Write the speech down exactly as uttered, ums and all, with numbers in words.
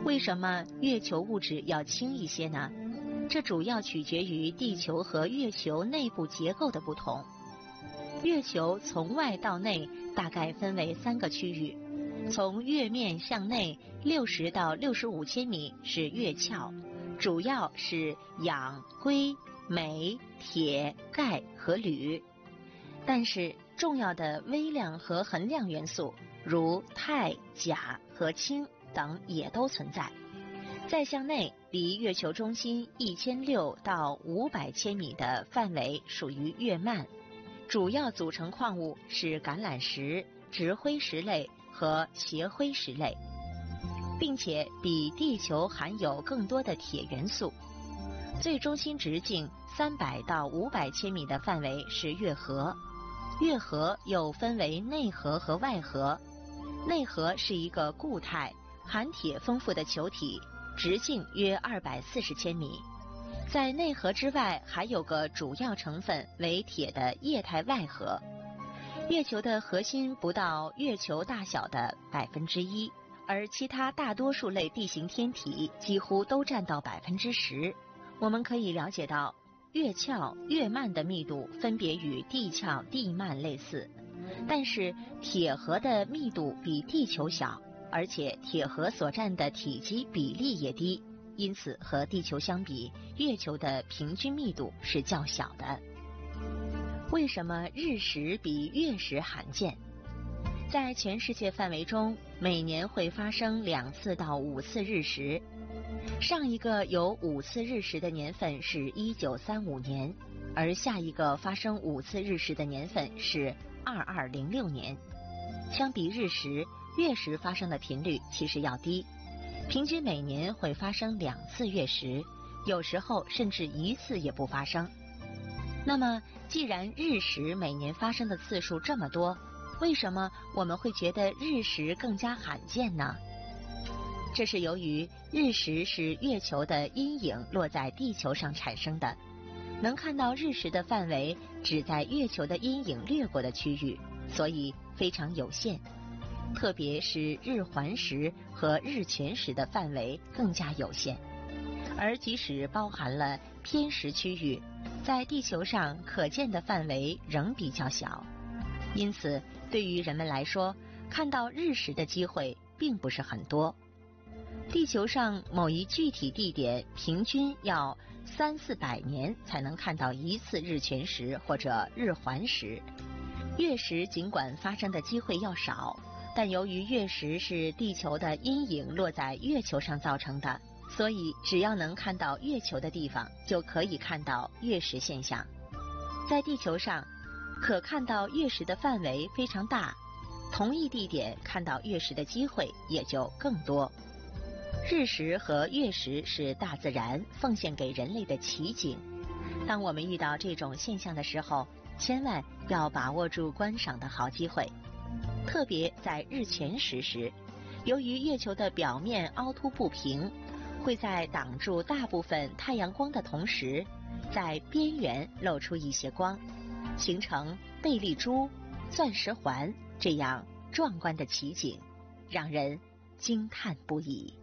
为什么月球物质要轻一些呢？这主要取决于地球和月球内部结构的不同。月球从外到内大概分为三个区域，从月面向内六十到六十五千米是月壳，主要是氧、硅、镁、铁、钙和铝。但是重要的微量和恒量元素如钛、钾和氢等也都存在。再向内，离月球中心一千六到五百千米的范围属于月幔，主要组成矿物是橄榄石、直灰石类和斜灰石类，并且比地球含有更多的铁元素。最中心直径三百到五百千米的范围是月核，月核又分为内核和外核。内核是一个固态、含铁丰富的球体，直径约二百四十千米。在内核之外还有个主要成分为铁的液态外核。月球的核心不到月球大小的百分之一，而其他大多数类地形天体几乎都占到百分之十。我们可以了解到，月壳、月幔的密度分别与地壳、地幔类似，但是铁核的密度比地球小，而且铁核所占的体积比例也低，因此和地球相比，月球的平均密度是较小的。为什么日食比月食罕见？在全世界范围中，每年会发生两次到五次日食。上一个有五次日食的年份是一九三五年，而下一个发生五次日食的年份是二二零六年。相比日食，月食发生的频率其实要低，平均每年会发生两次月食，有时候甚至一次也不发生。那么既然日食每年发生的次数这么多，为什么我们会觉得日食更加罕见呢？这是由于日食是月球的阴影落在地球上产生的，能看到日食的范围只在月球的阴影掠过的区域，所以非常有限。特别是日环食和日全食的范围更加有限，而即使包含了偏食区域，在地球上可见的范围仍比较小。因此对于人们来说，看到日食的机会并不是很多。地球上某一具体地点平均要三四百年才能看到一次日全食或者日环食。月食尽管发生的机会要少，但由于月食是地球的阴影落在月球上造成的，所以只要能看到月球的地方就可以看到月食现象。在地球上可看到月食的范围非常大，同一地点看到月食的机会也就更多。日食和月食是大自然奉献给人类的奇景，当我们遇到这种现象的时候，千万要把握住观赏的好机会。特别在日全食时，由于月球的表面凹凸不平，会在挡住大部分太阳光的同时，在边缘露出一些光，形成贝粒珠、钻石环这样壮观的奇景，让人惊叹不已。